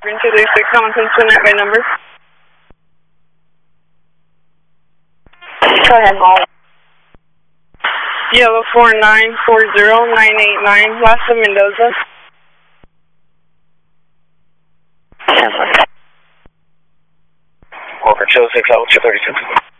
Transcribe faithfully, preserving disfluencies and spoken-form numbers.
two three six, common sense tonight by number. Go ahead, Molly. Yellow four nine four zero nine eight nine, last of Mendoza. ten four. Walker two oh six, level two thirty-six.